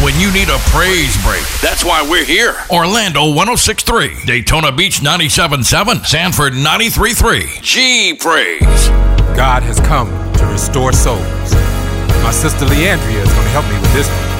when you need a praise break. That's why we're here. Orlando 106.3, Daytona Beach 97.7, Sanford 93.3. G-Praise. God has come to restore souls. My sister Leandria is going to help me with this one.